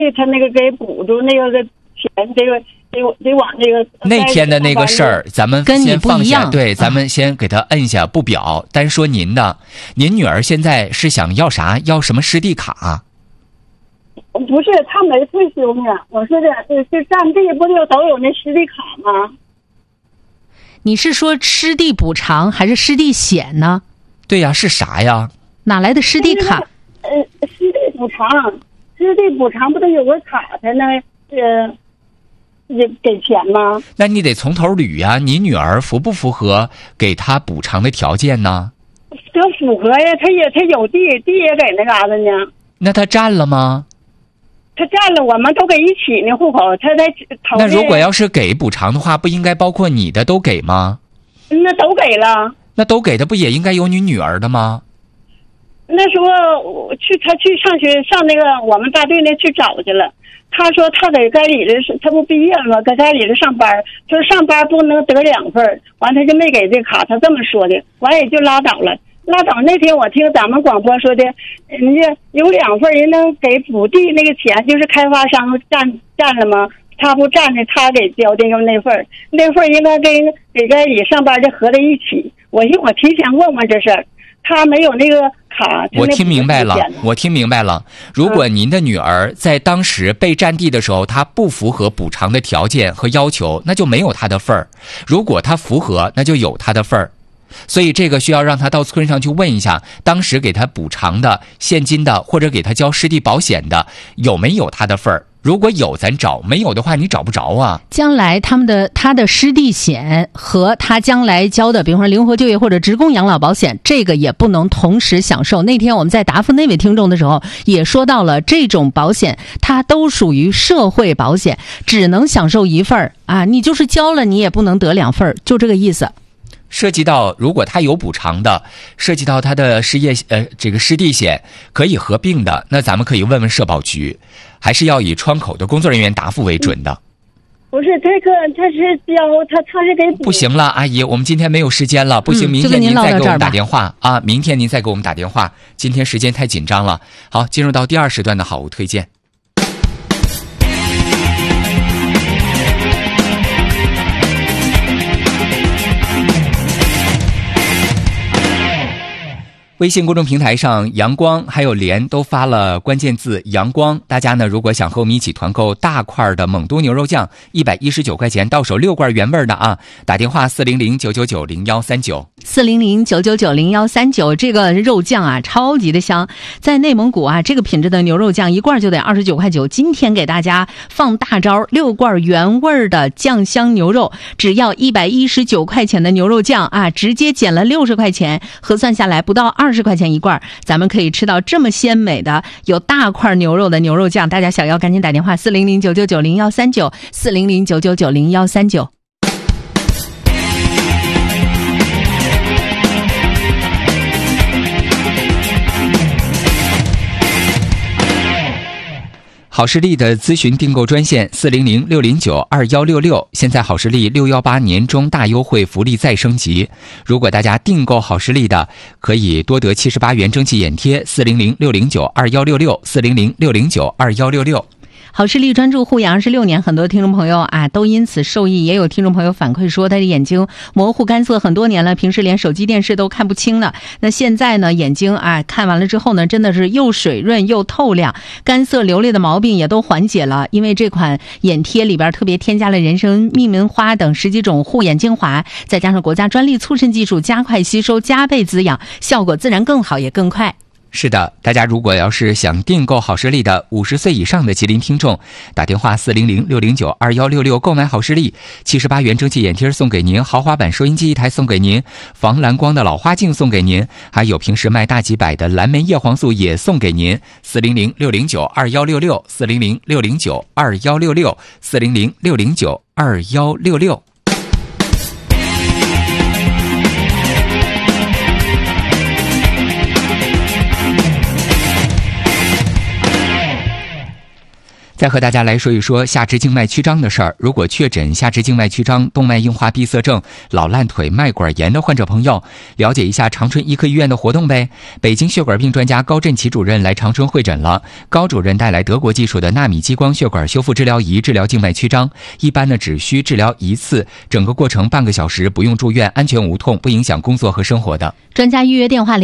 他那个给补助那个钱，这个得往这个那天的那个事儿，咱们先放下，对，咱们先给他摁下不表。单说您的，您女儿现在是想要啥？要什么湿地卡？ 不是，他没退休呢。我说的是占地不就都有那湿地卡吗？ 你是说湿地补偿还是湿地险呢？ 对呀，是啥呀？ 哪来的湿地卡？ 湿地补偿，湿地补偿不得有个卡才能也给钱吗？ 那你得从头捋呀。你女儿符不符合给她补偿的条件呢？ 他符合呀，他有地也给那嘎达呢。 那她占了吗？ 他占了，我们都给一起呢户口，他在投。 那如果要是给补偿的话，不应该包括你的都给吗？ 那都给了。 那都给的不也应该有你女儿的吗？ 那时候他去上学上那个我们大队那去找去了。他说他在该里的他不毕业了吗？在该里的上班，就是上班不能得2份，完他就没给这卡，他这么说的，完也就拉倒了。那天我听咱们广播说的，人家有2份，人能给补地那个钱，就是开发商占了吗？他不占的，他给交的那份应该给该里上班的合在一起。我提前问这事儿，他没有那个卡。 我听明白了。如果您的女儿在当时被占地的时候，她不符合补偿的条件和要求，那就没有她的份儿；如果她符合，那就有她的份儿。所以这个需要让她到村上去问一下，当时给她补偿的现金的或者给她交湿地保险的有没有她的份儿。如果有咱找，没有的话你找不着啊。 将来他的湿地险和他将来交的比如说灵活就业或者职工养老保险，这个也不能同时享受。那天我们在答复那位听众的时候也说到了，这种保险它都属于社会保险，只能享受1份啊，你就是交了你也不能得2份，就这个意思。 涉及到如果他有补偿的，涉及到他的这个湿地险可以合并的，那咱们可以问问社保局，还是要以窗口的工作人员答复为准的。 不是这个，他是交他是给补。 不行了，阿姨，我们今天没有时间了，不行，明天您再给我们打电话啊！明天您再给我们打电话，今天时间太紧张了。好，进入到第2时段的好物推荐。微信公众平台上，阳光还有连都发了关键字阳光。大家呢，如果想和我们一起团购大块的蒙都牛肉酱，119块钱到手6罐原味的啊，打电话400-999-0139，400-999-0139，这个肉酱啊超级的香，在内蒙古啊这个品质的牛肉酱1罐就得29块9。今天给大家放大招，6罐原味的酱香牛肉，只要119块钱的牛肉酱啊，直接减了60块钱，核算下来不到20块钱1罐，咱们可以吃到这么鲜美的有大块牛肉的牛肉酱。大家想要赶紧打电话400-999-0139， 400-999-0139。好视力的咨询订购专线400-609-2166，现在好视力618年中大优惠福利再升级。如果大家订购好视力的，可以多得78元蒸汽眼贴，400-609-2166， 400-609-2166。好视力专注护眼26年，很多听众朋友啊都因此受益。也有听众朋友反馈说，他的眼睛模糊干涩很多年了，平时连手机电视都看不清了。那现在呢，眼睛啊看完了之后呢，真的是又水润又透亮，干涩流泪的毛病也都缓解了。因为这款眼贴里边特别添加了人参、蜜门花等10几种护眼精华，再加上国家专利促渗技术，加快吸收，加倍滋养，效果自然更好也更快。 是的，大家如果要是想订购好视力的50岁以上的吉林听众，打电话400-609-2166购买好视力，78元蒸汽眼贴送给您，豪华版收音机1台送给您，防蓝光的老花镜送给您，还有平时卖大几百的蓝莓叶黄素也送给您。400-609-2166， 400-609-2166， 400-609-2166。 再和大家来说一说下肢静脉曲张的事儿。如果确诊下肢静脉曲张、动脉硬化闭塞症、老烂腿、脉管炎的患者朋友，了解一下长春医科医院的活动呗。北京血管病专家高振奇主任来长春会诊了。高主任带来德国技术的纳米激光血管修复治疗仪治疗静脉曲张，一般呢只需治疗1次，整个过程半个小时，不用住院，安全无痛，不影响工作和生活的。 专家预约电话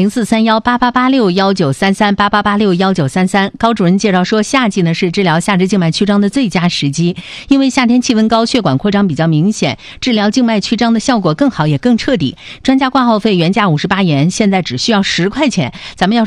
04318886193388861933。高主任介绍说，夏季呢是治疗下肢静脉曲张的最佳时机，因为夏天气温高，血管扩张比较明显，治疗静脉曲张的效果更好也更彻底。专家挂号费原价58元，现在只需要10块钱。咱们要是